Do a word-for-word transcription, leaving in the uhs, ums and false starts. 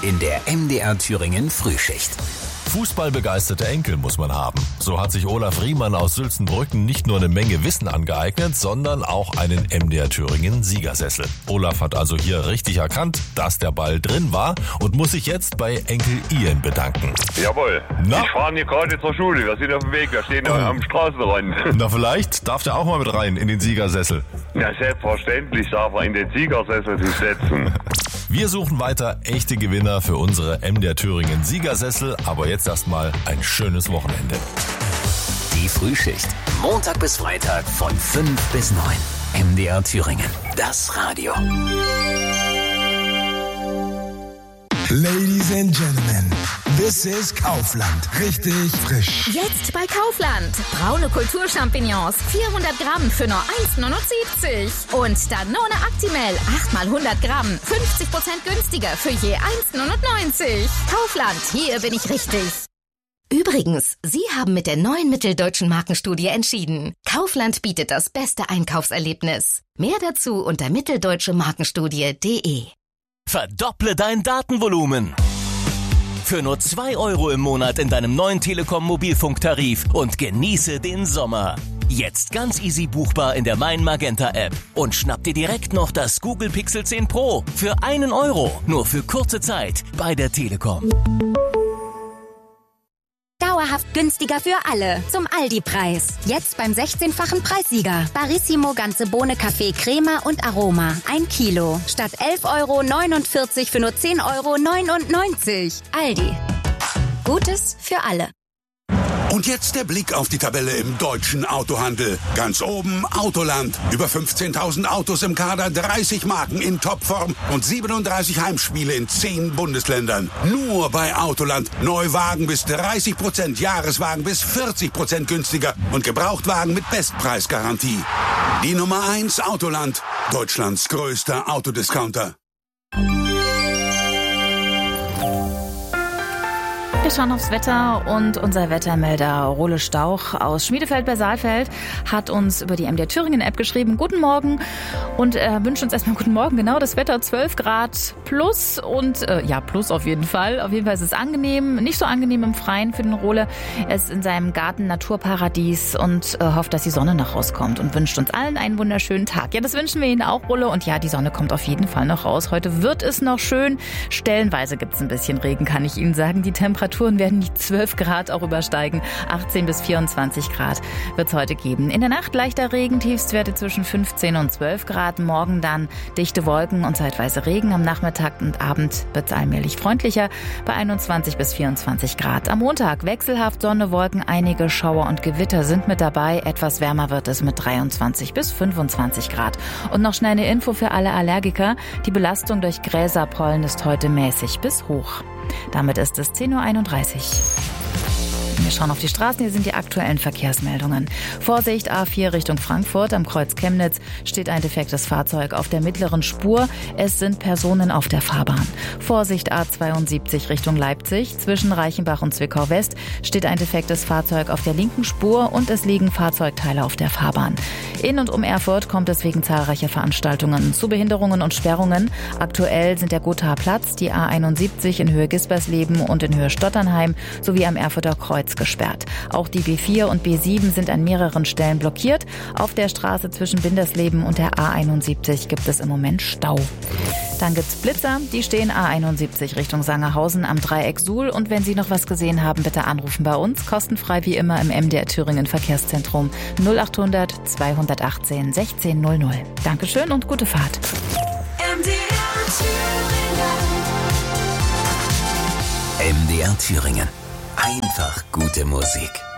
in der M D R Thüringen Frühschicht. Fußballbegeisterte Enkel muss man haben. So hat sich Olaf Riemann aus Sülzenbrücken nicht nur eine Menge Wissen angeeignet, sondern auch einen M D R Thüringen Siegersessel. Olaf hat also hier richtig erkannt, dass der Ball drin war und muss sich jetzt bei Enkel Ian bedanken. Jawohl. Na? Ich fahre hier gerade zur Schule. Wir sind auf dem Weg. Wir stehen Oh. am Straßenrand. Na, vielleicht darf der auch mal mit rein in den Siegersessel. Ja, selbstverständlich darf er in den Siegersessel sich setzen. Wir suchen weiter echte Gewinner für unsere M D R Thüringen Siegersessel, aber jetzt erstmal ein schönes Wochenende. Die Frühschicht. Montag bis Freitag von fünf bis neun. M D R Thüringen. Das Radio. Ladies and Gentlemen, this is Kaufland. Richtig frisch. Jetzt bei Kaufland. Braune Kulturchampignons, vierhundert Gramm für nur eins Komma neunundsiebzig. Und Danone Actimel, acht mal hundert Gramm, fünfzig Prozent günstiger für je eins Komma neunundneunzig. Kaufland, hier bin ich richtig. Übrigens, Sie haben mit der neuen Mitteldeutschen Markenstudie entschieden. Kaufland bietet das beste Einkaufserlebnis. Mehr dazu unter mitteldeutsche-markenstudie punkt de. Verdopple dein Datenvolumen. Für nur zwei Euro im Monat in deinem neuen Telekom Mobilfunktarif und genieße den Sommer. Jetzt ganz easy buchbar in der Mein Magenta App. Und schnapp dir direkt noch das Google Pixel zehn Pro für einen Euro. Nur für kurze Zeit bei der Telekom. Dauerhaft günstiger für alle. Zum Aldi-Preis. Jetzt beim sechzehnfachen Preissieger. Barissimo ganze Bohne Kaffee Crema und Aroma. Ein Kilo. Statt elf Euro neunundvierzig für nur zehn Euro neunundneunzig. Aldi. Gutes für alle. Und jetzt der Blick auf die Tabelle im deutschen Autohandel. Ganz oben Autoland. Über fünfzehntausend Autos im Kader, dreißig Marken in Topform und siebenunddreißig Heimspiele in zehn Bundesländern. Nur bei Autoland. Neuwagen bis dreißig Prozent, Jahreswagen bis vierzig Prozent günstiger und Gebrauchtwagen mit Bestpreisgarantie. Die Nummer eins Autoland. Deutschlands größter Autodiscounter. Wir schauen aufs Wetter und unser Wettermelder Role Stauch aus Schmiedefeld bei Saalfeld hat uns über die M D R Thüringen App geschrieben, guten Morgen, und er wünscht uns erstmal guten Morgen, genau, das Wetter zwölf Grad plus und äh, ja, plus auf jeden Fall. Auf jeden Fall ist es angenehm, nicht so angenehm im Freien für den Role. Er ist in seinem Garten Naturparadies und äh, hofft, dass die Sonne noch rauskommt und wünscht uns allen einen wunderschönen Tag. Ja, das wünschen wir Ihnen auch, Role, und ja, die Sonne kommt auf jeden Fall noch raus. Heute wird es noch schön. Stellenweise gibt es ein bisschen Regen, kann ich Ihnen sagen. Die Temperatur werden die zwölf Grad auch übersteigen. achtzehn bis vierundzwanzig Grad wird es heute geben. In der Nacht leichter Regen, Tiefstwerte zwischen fünfzehn und zwölf Grad. Morgen dann dichte Wolken und zeitweise Regen. Am Nachmittag und Abend wird es allmählich freundlicher bei einundzwanzig bis vierundzwanzig Grad. Am Montag wechselhaft Sonne, Wolken, einige Schauer und Gewitter sind mit dabei. Etwas wärmer wird es mit dreiundzwanzig bis fünfundzwanzig Grad. Und noch schnell eine Info für alle Allergiker. Die Belastung durch Gräserpollen ist heute mäßig bis hoch. Damit ist es zehn Uhr einunddreißig. Wir schauen auf die Straßen, hier sind die aktuellen Verkehrsmeldungen. Vorsicht, A vier Richtung Frankfurt, am Kreuz Chemnitz steht ein defektes Fahrzeug auf der mittleren Spur. Es sind Personen auf der Fahrbahn. Vorsicht, A zweiundsiebzig Richtung Leipzig, zwischen Reichenbach und Zwickau West steht ein defektes Fahrzeug auf der linken Spur und es liegen Fahrzeugteile auf der Fahrbahn. In und um Erfurt kommt es wegen zahlreicher Veranstaltungen zu Behinderungen und Sperrungen. Aktuell sind der Gothaer Platz, die A einundsiebzig in Höhe Gispersleben und in Höhe Stotternheim sowie am Erfurter Kreuz gesperrt. Auch die B vier und B sieben sind an mehreren Stellen blockiert. Auf der Straße zwischen Bindersleben und der A einundsiebzig gibt es im Moment Stau. Dann gibt's Blitzer, die stehen A einundsiebzig Richtung Sangerhausen am Dreieck Suhl. Und wenn Sie noch was gesehen haben, bitte anrufen bei uns. Kostenfrei wie immer im M D R Thüringen Verkehrszentrum null achthundert zweihundertachtzehn sechzehn null null. Dankeschön und gute Fahrt. M D R Thüringen. M D R Thüringen. Einfach gute Musik.